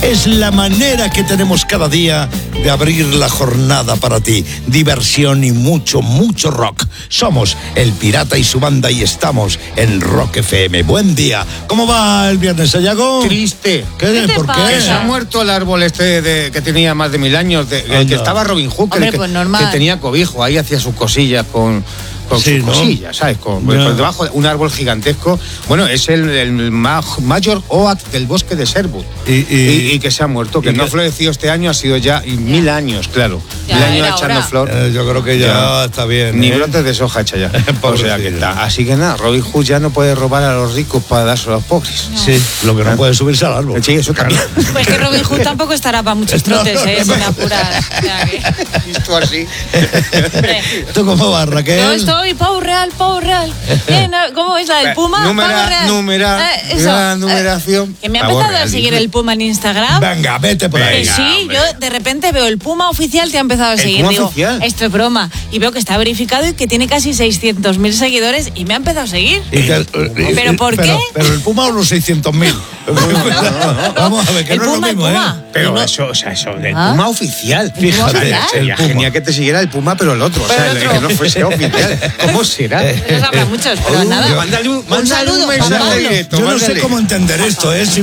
Es la manera que tenemos cada día de abrir la jornada para ti. Diversión y mucho, mucho rock. Somos El Pirata y su banda y estamos en Rock FM. Buen día. ¿Cómo va el viernes, Sayago? Triste. ¿Qué? ¿Por qué? Se ha muerto el árbol que tenía más de 1000 años, el que estaba Robin Hood, Hombre, que, pues normal. que tenía cobijo, ahí hacía sus cosillas con Sí, sus ¿no? cosillas, ¿sabes? Por debajo de un árbol gigantesco. Bueno, es el mayor oak del bosque de Sherwood. Y que se ha muerto, que no ha florecido este año, ha sido ya 1000 años, claro. Ya 1000 años era echando hora. flor. Yo creo que ya está bien. Ni brotes de soja hecha ya. O sea que está. Así que nada, Robin Hood ya no puede robar a los ricos para dárselo a los pobres. Sí, lo que no puede subirse al árbol. Sí, eso también. Pues que Robin Hood tampoco estará para muchos trotes, si me apuras. O sea que- Visto así. ¿Tú cómo vas, Raquel? Yo estoy, pavo real. ¿Cómo es la del Puma? Pavo real. Eso. Numeración. Que me ha Pavo empezado a real, seguir dice. el Puma en Instagram. Venga, vete por ahí. Que Venga, sí, hombre. yo de repente veo el Puma oficial te ha empezado a seguir. Puma Digo, oficial? esto es broma. Y veo que está verificado y que tiene casi 600.000 seguidores y me ha empezado a seguir. ¿Pero por qué? Pero el Puma o los 600.000. Vamos a ver, que El no es lo Puma, mismo, el Puma. Pero No. eso, o sea, eso del ¿Ah? Puma oficial. ¿El Puma Fíjate, oficial? sería El Puma. genial que te siguiera el Puma, pero el otro. O sea, Pero el el otro. que no fuese oficial. ¿Cómo será? Eso habrá muchos, pero nada. Mándale un saludo, mensaje Juan Pablo. directo, Yo no sé mándale. cómo entender esto, ¿eh? Si